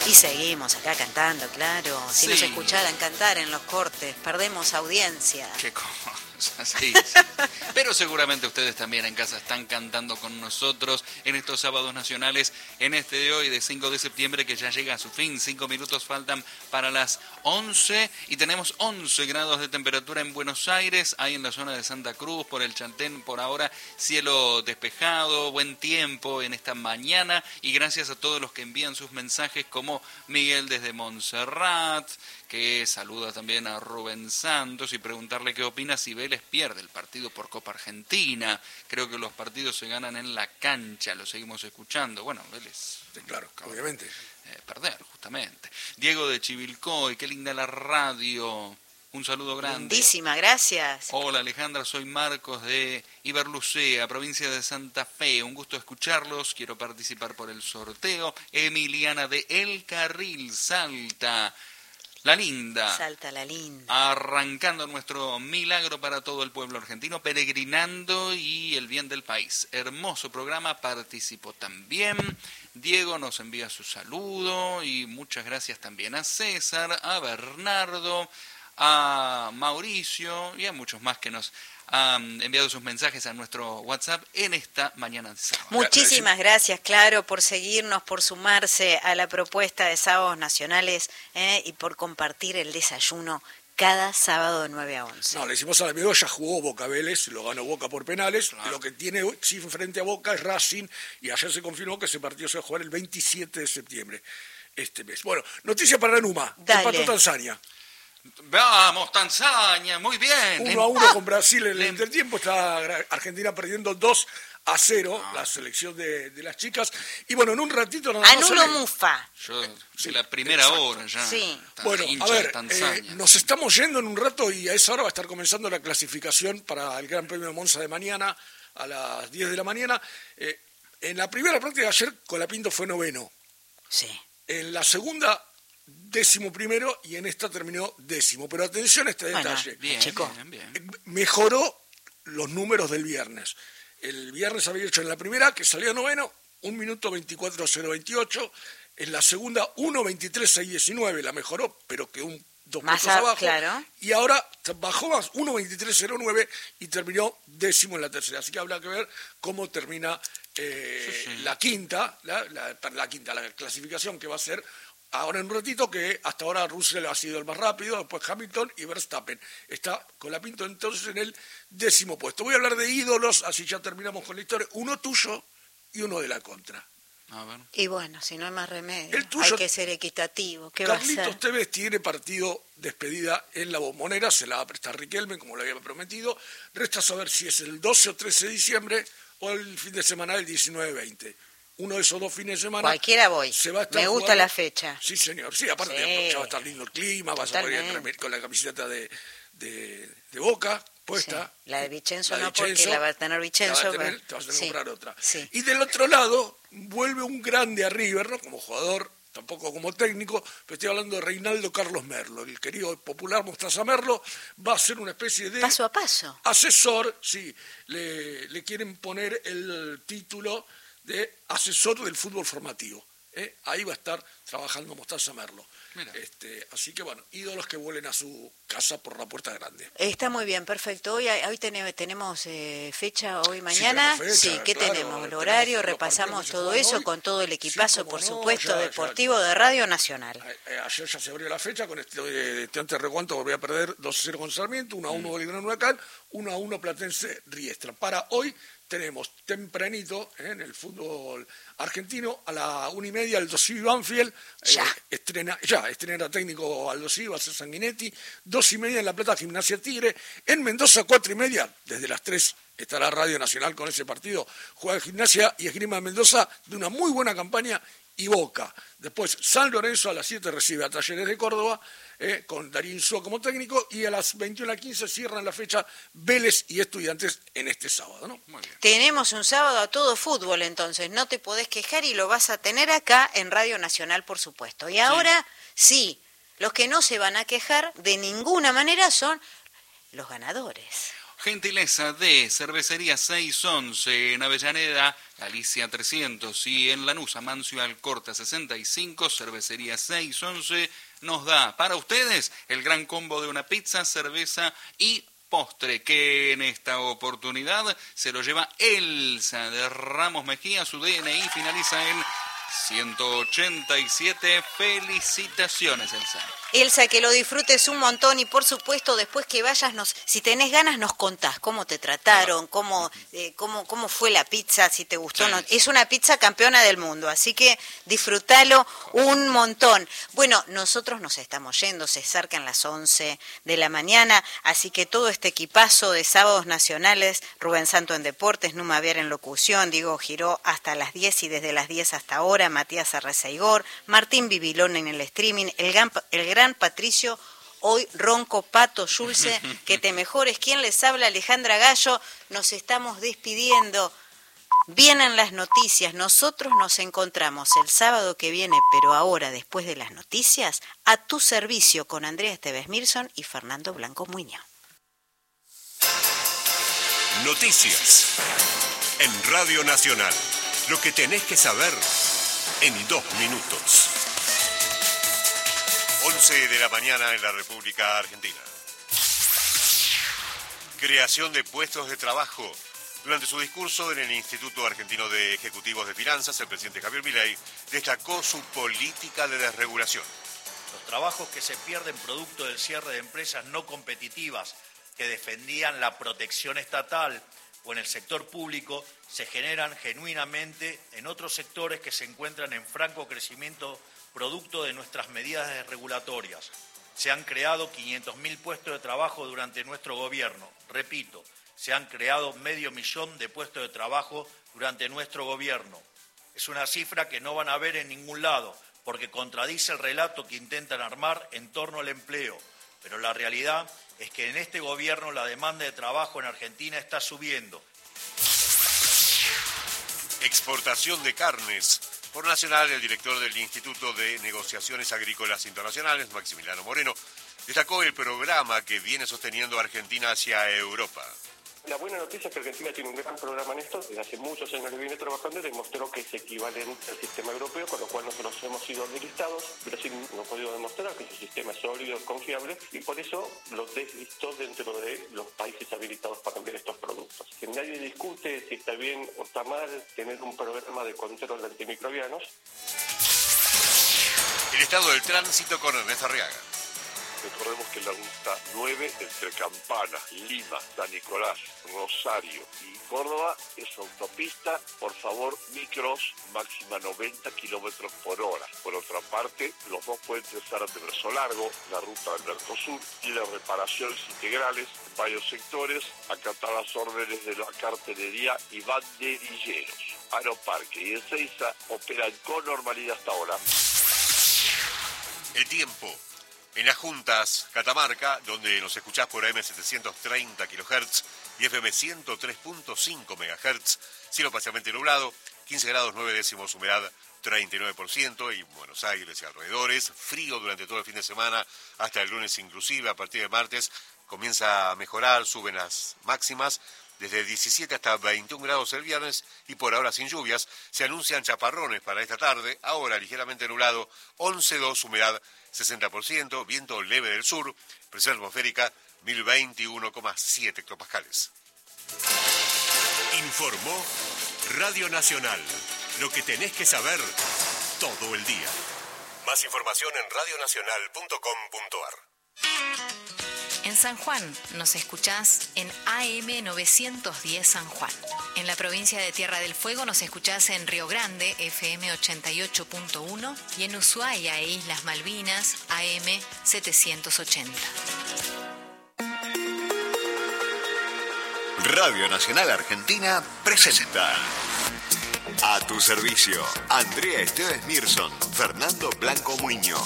Y seguimos acá cantando, claro. Si nos escucharan cantar en los cortes, perdemos audiencia. Qué cosa, sí. Pero seguramente ustedes también en casa están cantando con nosotros en estos sábados nacionales, en este de hoy, de 5 de septiembre, que ya llega a su fin. 5 minutos faltan para las 11 y tenemos 11 grados de temperatura en Buenos Aires, ahí en la zona de Santa Cruz, por el Chantén, por ahora cielo despejado, buen tiempo en esta mañana, y gracias a todos los que envían sus mensajes, como Miguel desde Montserrat, que saluda también a Rubén Santos, y preguntarle qué opina si Vélez pierde el partido por Copa Argentina. Creo que los partidos se ganan en la cancha, lo seguimos escuchando. Bueno, Vélez... Sí, claro, obviamente. Perder, justamente. Diego de Chivilcoy, qué linda la radio. Un saludo grande. Lindísima, gracias. Hola Alejandra, soy Marcos de Iberlucea, provincia de Santa Fe. Un gusto escucharlos, quiero participar por el sorteo. Emiliana de El Carril, Salta. La linda. Salta la linda. Arrancando nuestro milagro para todo el pueblo argentino, peregrinando y el bien del país. Hermoso programa, participó también. Diego nos envía su saludo y muchas gracias también a César, a Bernardo, a Mauricio y a muchos más que nos han enviado sus mensajes a nuestro WhatsApp en esta mañana de sábado. Muchísimas gracias, claro, por seguirnos, por sumarse a la propuesta de Sábados Nacionales y por compartir el desayuno cada sábado de 9 a 11. No, le decimos al amigo, ya jugó Boca Vélez, lo ganó Boca por penales, claro. Lo que tiene sí frente a Boca es Racing, y ayer se confirmó que ese partido se va a jugar el 27 de septiembre, este mes. Bueno, noticia para la Numa, empató Tanzania. Vamos, Tanzania, muy bien. 1-1 con Brasil en el entretiempo, está Argentina perdiendo 2-0, la selección de las chicas. Y bueno, en un ratito... Anulo Mufa. Yo, sí, la primera hora ya. Sí. Bueno, a ver, nos estamos yendo en un rato y a esa hora va a estar comenzando la clasificación para el Gran Premio de Monza de mañana, a las 10 de la mañana. En la primera práctica de ayer, Colapinto fue noveno. Sí. En la segunda... 11º, y en esta terminó 10º. Pero atención a este detalle. Bien. Mejoró los números del viernes. El viernes había hecho en la primera, que salió noveno, 1 minuto 24.028. En la segunda, 1.23.619. La mejoró, pero que 2 puntos abajo. Claro. Y ahora bajó más, 1.23.09, y terminó 10º en la tercera. Así que habrá que ver cómo termina la quinta, la clasificación, que va a ser ahora en un ratito, que hasta ahora Russell ha sido el más rápido, después Hamilton y Verstappen. Está Colapinto entonces en el 10º puesto. Voy a hablar de ídolos, así ya terminamos con la historia. Uno tuyo y uno de la contra. A ver. Y bueno, si no hay más remedio, el tuyo, hay que ser equitativo. ¿Qué va a hacer? Carlitos Tevez tiene partido despedida en la Bombonera, se la va a prestar Riquelme, como lo había prometido. Resta saber si es el 12 o 13 de diciembre o el fin de semana del 19-20. Uno de esos 2 fines de semana. Cualquiera voy. Me gusta la fecha. Sí, señor. Sí, aparte ya va a estar lindo el clima, vas a poder entrar con la camiseta de Boca puesta. Sí. La de Vicenzo no, porque la va a tener Vicenzo. Te vas a tener que comprar otra. Sí. Y del otro lado, vuelve un grande a River, ¿no? Como jugador, tampoco como técnico, pero estoy hablando de Reinaldo Carlos Merlo, el querido popular Mostaza Merlo. Va a ser una especie de... Paso a paso. Asesor, sí. Le quieren poner el título de asesor del fútbol formativo. Ahí va a estar trabajando Mostaza Merlo. Así que bueno, ídolos que vuelen a su casa por la puerta grande. Está muy bien, perfecto. Hoy tenemos fecha, hoy, mañana. Sí, ¿qué claro, tenemos? El horario, repasamos todo eso hoy, con todo el equipazo, por supuesto, deportivo de Radio Nacional. Ayer ya se abrió la fecha con este antes recuento, volví a perder 2-0 con Sarmiento, 1-1 Belgrano Huracán, 1-1 Platense Riestra. Para hoy tenemos tempranito en el fútbol argentino, a la 1:30 Aldo Civi Banfield, estrena técnico Aldo Civi, va a ser Sanguinetti. 2:30 en La Plata, Gimnasia Tigre. En Mendoza, 4:30, desde las 3 estará Radio Nacional con ese partido. Juega Gimnasia y Esgrima de Mendoza, de una muy buena campaña, y Boca. Después San Lorenzo a las 7 recibe a Talleres de Córdoba, con Darío Insúa como técnico, y a las 21:15 cierran la fecha Vélez y Estudiantes en este sábado, ¿no? Muy bien. Tenemos un sábado a todo fútbol, entonces no te podés quejar y lo vas a tener acá en Radio Nacional, por supuesto. Y ahora sí, los que no se van a quejar de ninguna manera son los ganadores. Gentileza de Cervecería 611 en Avellaneda, Galicia 300 y en Lanús, Amancio Alcorta 65, Cervecería 611 nos da para ustedes el gran combo de una pizza, cerveza y postre, que en esta oportunidad se lo lleva Elsa de Ramos Mejía, su DNI finaliza en 187. Felicitaciones, Elsa. Elsa, que lo disfrutes un montón y por supuesto después que vayas, si tenés ganas nos contás cómo te trataron, cómo fue la pizza, si te gustó. Sí. No. Es una pizza campeona del mundo, así que disfrútalo un montón. Bueno, nosotros nos estamos yendo, se acercan las 11 de la mañana, así que todo este equipazo de Sábados Nacionales, Rubén Santo en Deportes, Numa Viar en Locución, Diego Giró hasta las 10 y desde las 10 hasta ahora, Matías Arrezaigor, Martín Bibilón en el streaming, el gran Patricio, hoy ronco, Pato, Yulce, que te mejores. ¿Quién les habla? Alejandra Gallo. Nos estamos despidiendo. Vienen las noticias. Nosotros nos encontramos el sábado que viene, pero ahora, después de las noticias, a tu servicio con Andrea Esteves Mirson y Fernando Blanco Muñoz. Noticias en Radio Nacional. Lo que tenés que saber en 2 minutos. 11 de la mañana en la República Argentina. Creación de puestos de trabajo. Durante su discurso en el Instituto Argentino de Ejecutivos de Finanzas, el presidente Javier Milei destacó su política de desregulación. Los trabajos que se pierden producto del cierre de empresas no competitivas que defendían la protección estatal o en el sector público se generan genuinamente en otros sectores que se encuentran en franco crecimiento producto de nuestras medidas regulatorias. Se han creado 500.000 puestos de trabajo durante nuestro gobierno. Repito, se han creado 500.000 de puestos de trabajo durante nuestro gobierno. Es una cifra que no van a ver en ningún lado, porque contradice el relato que intentan armar en torno al empleo. Pero la realidad es que en este gobierno la demanda de trabajo en Argentina está subiendo. Exportación de carnes. Por Nacional, el director del Instituto de Negociaciones Agrícolas Internacionales, Maximiliano Moreno, destacó el programa que viene sosteniendo Argentina hacia Europa. La buena noticia es que Argentina tiene un gran programa en esto, desde hace muchos años que viene trabajando y demostró que es equivalente al sistema europeo, con lo cual nosotros hemos sido delistados. Brasil no ha podido demostrar que su sistema es sólido, confiable, y por eso lo deslistó dentro de los países habilitados para vender estos productos. Que nadie discute si está bien o está mal tener un programa de control de antimicrobianos. El estado del tránsito con Ernesto Arriaga. Recordemos que la ruta 9 entre Campana, Lima, San Nicolás, Rosario y Córdoba es autopista, por favor, micros, máxima 90 kilómetros por hora. Por otra parte, los 2 puentes Zárate Verso Largo, la ruta del Mercosur y las reparaciones integrales en varios sectores, acatar las órdenes de la cartelería y banderilleros. Aeroparque y Ezeiza operan con normalidad hasta ahora. El tiempo. En las juntas, Catamarca, donde nos escuchás por AM 730 kHz y FM 103.5 MHz, cielo parcialmente nublado, 15 grados 9 décimos, humedad 39%, y Buenos Aires y alrededores, frío durante todo el fin de semana, hasta el lunes inclusive. A partir de martes comienza a mejorar, suben las máximas, desde 17 hasta 21 grados el viernes, y por ahora sin lluvias. Se anuncian chaparrones para esta tarde, ahora ligeramente nublado, 11,2, humedad 60%, viento leve del sur, presión atmosférica 1021,7 hectopascales. Informó Radio Nacional. Lo que tenés que saber todo el día. Más información en radionacional.com.ar. En San Juan nos escuchás en AM 910 San Juan. En la provincia de Tierra del Fuego nos escuchás en Río Grande, FM 88.1, y en Ushuaia e Islas Malvinas, AM 780. Radio Nacional Argentina presenta A tu servicio, Andrea Esteves Mirson, Fernando Blanco Muñoz.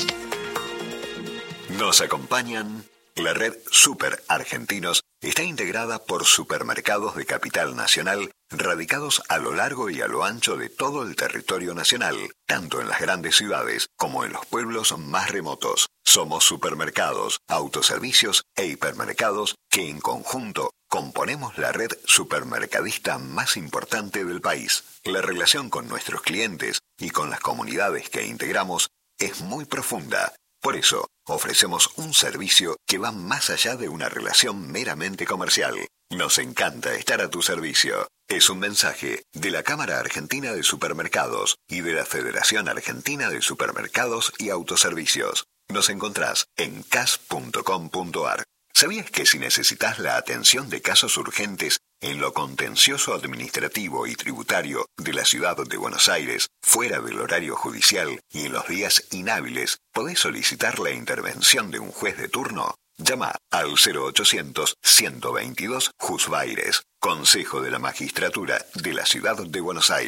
Nos acompañan. La red Super Argentinos está integrada por supermercados de capital nacional radicados a lo largo y a lo ancho de todo el territorio nacional, tanto en las grandes ciudades como en los pueblos más remotos. Somos supermercados, autoservicios e hipermercados que en conjunto componemos la red supermercadista más importante del país. La relación con nuestros clientes y con las comunidades que integramos es muy profunda. Por eso, ofrecemos un servicio que va más allá de una relación meramente comercial. Nos encanta estar a tu servicio. Es un mensaje de la Cámara Argentina de Supermercados y de la Federación Argentina de Supermercados y Autoservicios. Nos encontrás en cas.com.ar. ¿Sabías que si necesitas la atención de casos urgentes en lo contencioso administrativo y tributario de la ciudad de Buenos Aires, fuera del horario judicial y en los días inhábiles, podés solicitar la intervención de un juez de turno? Llama al 0800-122 Juzbaires, Consejo de la Magistratura de la Ciudad de Buenos Aires.